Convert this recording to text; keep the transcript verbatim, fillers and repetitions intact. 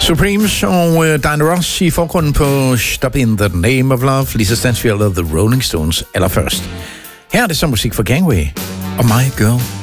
Supremes og uh, Diana Ross i forgrunden på Stop in the Name of Love, Lisa Stansfield og The Rolling Stones allerførst. Her er det så musik for Gangway og My Girl.